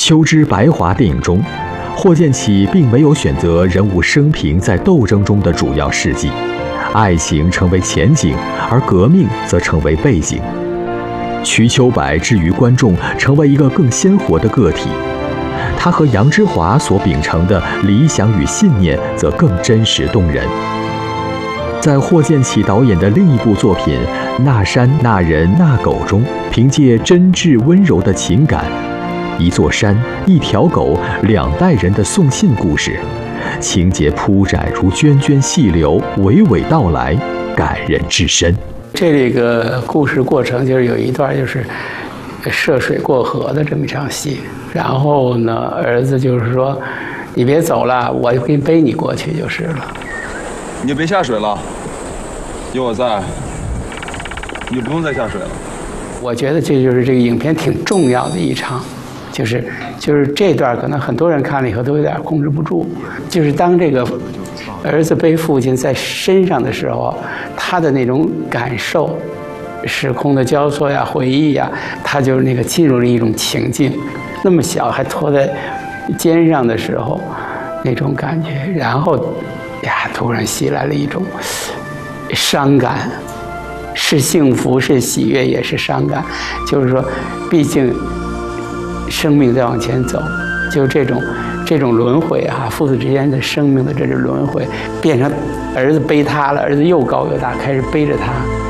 秋之白华电影中，霍建起并没有选择人物生平在斗争中的主要事迹，爱情成为前景，而革命则成为背景。瞿秋白置于观众成为一个更鲜活的个体，他和杨之华所秉承的理想与信念则更真实动人。在霍建起导演的另一部作品《那山那人那狗》中，凭借真挚温柔的情感，一座山、一条狗、2代人的送信故事，情节铺展如涓涓细流，娓娓道来，感人至深。 这个故事过程就是有一段就是涉水过河的这么一场戏，然后呢，儿子就是说：“你别走了，我就给你背你过去就是了。” 你就别下水了，有我在，你就不用再下水了。 我觉得这就是这个影片挺重要的一场，就是这段可能很多人看了以后都有点控制不住，就是当这个儿子背父亲在身上的时候，他的那种感受，时空的交错呀、回忆呀，他就是那个进入了一种情境。那么小还拖在肩上的时候，那种感觉，然后呀，突然袭来了一种伤感，是幸福，是喜悦，也是伤感。就是说，毕竟生命在往前走，就这种轮回啊，父子之间的生命的这种轮回，变成儿子背他了，儿子又高又大，开始背着他。